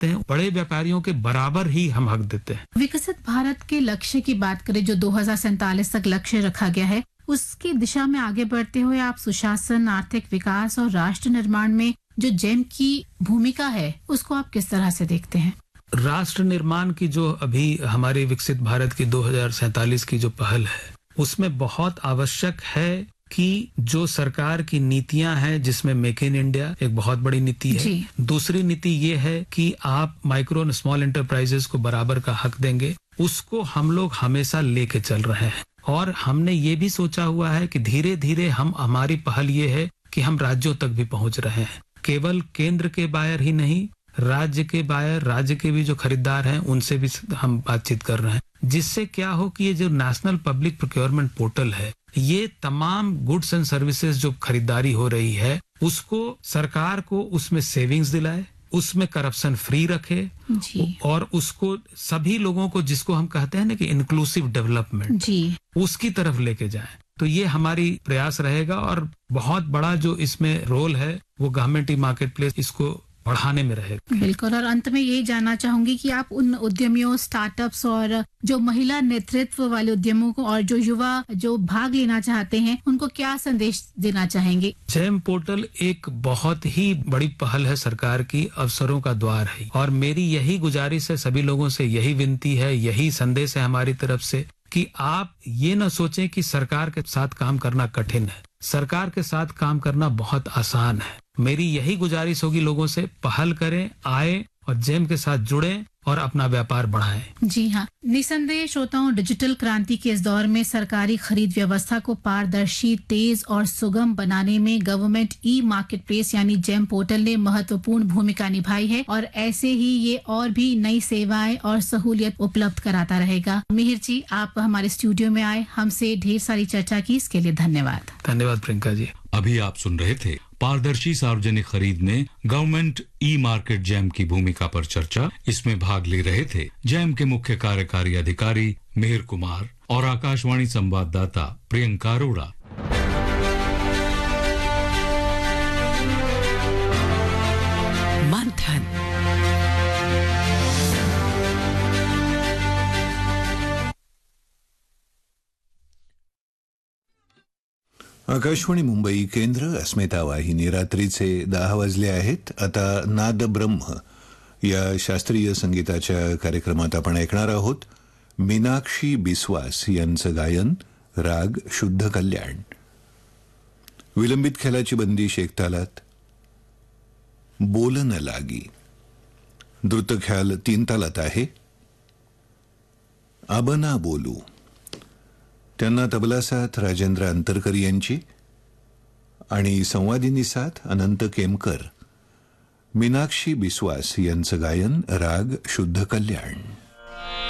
हैं, बड़े व्यापारियों के बराबर ही हम हक देते हैं। विकसित भारत के लक्ष्य की बात करें जो 2047 तक लक्ष्य रखा गया है, उसकी दिशा में आगे बढ़ते हुए आप सुशासन, आर्थिक विकास और राष्ट्र निर्माण में जो जेम की भूमिका है उसको आप किस तरह से देखते हैं? राष्ट्र निर्माण की जो अभी हमारी विकसित भारत की 2047 की जो पहल है, उसमें बहुत आवश्यक है कि जो सरकार की नीतियां हैं, जिसमें मेक इन इंडिया एक बहुत बड़ी नीति है। दूसरी नीति ये है कि आप माइक्रो और स्मॉल एंटरप्राइजेस को बराबर का हक देंगे, उसको हम लोग हमेशा लेके चल रहे हैं। और हमने ये भी सोचा हुआ है कि धीरे धीरे हमारी पहल ये है कि हम राज्यों तक भी पहुंच रहे हैं। केवल केंद्र के बायर ही नहीं, राज्य के बायर, राज्य के भी जो खरीदार हैं उनसे भी हम बातचीत कर रहे हैं, जिससे क्या हो कि ये जो नेशनल पब्लिक प्रोक्योरमेंट पोर्टल है, ये तमाम गुड्स एंड सर्विसेज जो खरीदारी हो रही है उसको सरकार को उसमें सेविंग्स दिलाए, उसमें करप्शन फ्री रखे और उसको सभी लोगों को, जिसको हम कहते हैं ना कि इंक्लूसिव डेवलपमेंट, उसकी तरफ लेके जाए। तो ये हमारी प्रयास रहेगा और बहुत बड़ा जो इसमें रोल है वो गवर्नमेंट ई मार्केट प्लेस इसको बढ़ाने में रहेगा। बिल्कुल। और अंत में यही जानना चाहूंगी कि आप उन उद्यमियों, स्टार्टअप्स और जो महिला नेतृत्व वाले उद्यमों को और जो युवा जो भाग लेना चाहते हैं उनको क्या संदेश देना चाहेंगे? जेम पोर्टल एक बहुत ही बड़ी पहल है सरकार की, अवसरों का द्वार है और मेरी यही गुजारिश है, सभी लोगों से यही विनती है, यही संदेश है हमारी तरफ से कि आप ये न सोचें कि सरकार के साथ काम करना कठिन है। सरकार के साथ काम करना बहुत आसान है। मेरी यही गुजारिश होगी लोगों से, पहल करें, आए और जेम के साथ जुड़ें और अपना व्यापार बढ़ाएं। जी हाँ, निसंदेह श्रोताओं, डिजिटल क्रांति के इस दौर में सरकारी खरीद व्यवस्था को पारदर्शी, तेज और सुगम बनाने में गवर्नमेंट ई मार्केट प्लेस यानी जेम पोर्टल ने महत्वपूर्ण भूमिका निभाई है और ऐसे ही ये और भी नई सेवाएं और सहूलियत उपलब्ध कराता रहेगा। मिहिर जी, आप हमारे स्टूडियो में आए, हमसे ढेर सारी चर्चा की, इसके लिए धन्यवाद। धन्यवाद प्रियंका जी। अभी आप सुन रहे थे पारदर्शी सार्वजनिक खरीद में गवर्नमेंट ई मार्केट जेम की भूमिका पर चर्चा। इसमें भाग ले रहे थे जेम के मुख्य कार्यकारी अधिकारी मिहिर कुमार और आकाशवाणी संवाददाता प्रियंका अरोड़ा। मंथन। आकाशवाणी मुंबई केंद्र, अस्मिता वाहिनी। रात्रीचे 10 वाजले आहेत. आता नाद ब्रह्म या शास्त्रीय संगीताच्या कार्यक्रमात आपण ऐकणार आहोत मीनाक्षी बिस्वास यांचं गायन, राग शुद्ध कल्याण. विलंबित ख्यालाची बंदिश एक तालात. बोलन लागी द्रुत ख्याल 3 तालात आहे. आबना बोलू, त्यांना तबला साथ राजेंद्र अंतरकर यांची आणि संवादिनी साथ अनंत केमकर. मीनाक्षी बिस्वास यांचं गायन, राग शुद्ध कल्याण.